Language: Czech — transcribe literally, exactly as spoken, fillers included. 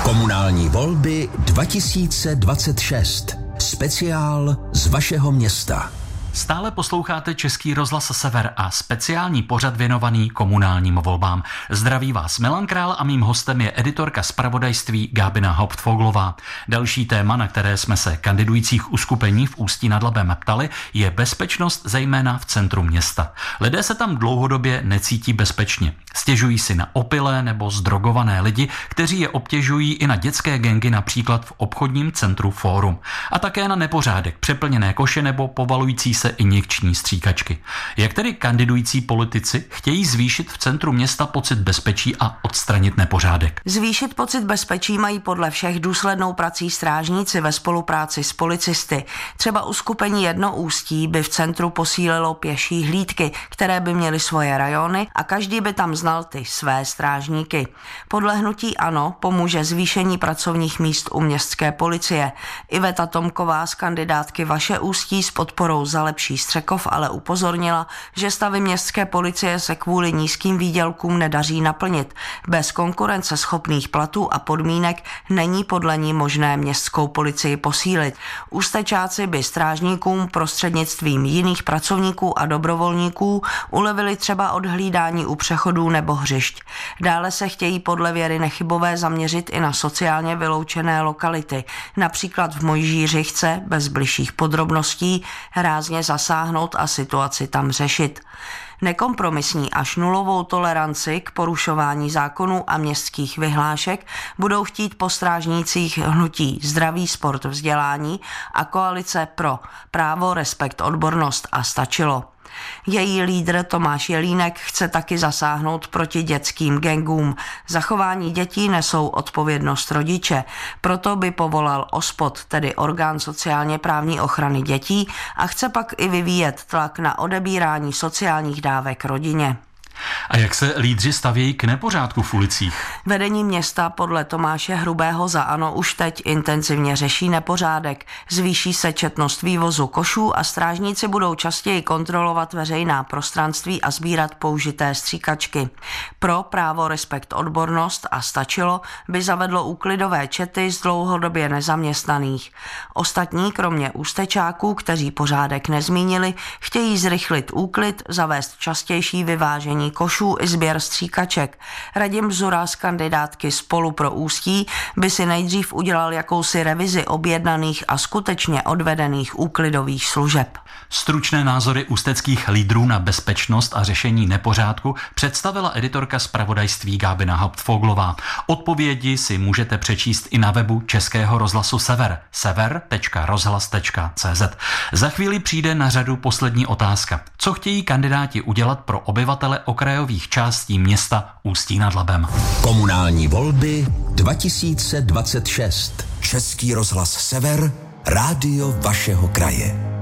Komunální volby dva tisíce dvacet šest. Speciál z vašeho města. Stále posloucháte Český rozhlas Sever a speciální pořad věnovaný komunálním volbám. Zdraví vás Milan Král a mým hostem je editorka zpravodajství Gábina Hauptfoglová. Další téma, na které jsme se kandidujících uskupení v Ústí nad Labem ptali, je bezpečnost zejména v centru města. Lidé se tam dlouhodobě necítí bezpečně. Stěžují si na opilé nebo zdrogované lidi, kteří je obtěžují i na dětské gangy, například v obchodním centru Fórum. A také na nepořádek, přeplněné koše nebo povalující se injekční stříkačky. Jak tedy kandidující politici chtějí zvýšit v centru města pocit bezpečí a odstranit nepořádek? Zvýšit pocit bezpečí mají podle všech důslednou prací strážníci ve spolupráci s policisty. Třeba uskupení Jedno Ústí by v centru posílilo pěší hlídky, které by měly svoje rajony a každý by tam znal ty své strážníky. Podle hnutí ANO pomůže zvýšení pracovních míst u městské policie. Iveta Tomková z kandidátky Vaše Ústí s podporou za lepší Střekov ale upozornila, že stavy městské policie se kvůli nízkým výdělkům nedaří naplnit. Bez konkurenceschopných platů a podmínek není podle ní možné městskou policii posílit. Ústečáci by strážníkům prostřednictvím jiných pracovníků a dobrovolníků ulevili třeba od hlídání u přechodů nebo hřišť. Dále se chtějí podle Věry Nechybové zaměřit i na sociálně vyloučené lokality, například v Mojžířichce, bez bližších podrobností, rázně zasáhnout a situaci tam řešit. Nekompromisní až nulovou toleranci k porušování zákonů a městských vyhlášek budou chtít po strážnících hnutí Zdraví, sport, vzdělání a koalice Pro právo, respekt, odbornost a stačilo. Její lídr Tomáš Jelínek chce taky zasáhnout proti dětským gangům. Za chování dětí nesou odpovědnost rodiče, proto by povolal OSPOD, tedy orgán sociálně právní ochrany dětí, a chce pak i vyvíjet tlak na odebírání sociálních dávek rodině. A jak se lídři stavějí k nepořádku v ulicích? Vedení města podle Tomáše Hrubého za ANO už teď intenzivně řeší nepořádek. Zvýší se četnost vývozu košů a strážníci budou častěji kontrolovat veřejná prostranství a sbírat použité stříkačky. Pro právo, respekt, odbornost a stačilo by zavedlo úklidové čety z dlouhodobě nezaměstnaných. Ostatní, kromě ústečáků, kteří pořádek nezmínili, chtějí zrychlit úklid, zavést častější vyvážení košů i sběr stříkaček. Radim Bzura z kandidátky Spolu pro Ústí by si nejdřív udělal jakousi revizi objednaných a skutečně odvedených úklidových služeb. Stručné názory ústeckých lídrů na bezpečnost a řešení nepořádku představila editorka zpravodajství Gábina Hauptfoglová. Odpovědi si můžete přečíst i na webu Českého rozhlasu Sever, sever tečka rozhlas tečka cé zet. Za chvíli přijde na řadu poslední otázka. Co chtějí kandidáti udělat pro obyvatele okrajových částí města Ústí nad Labem? Komunální volby dva tisíce dvacet šest. Český rozhlas Sever, rádio vašeho kraje.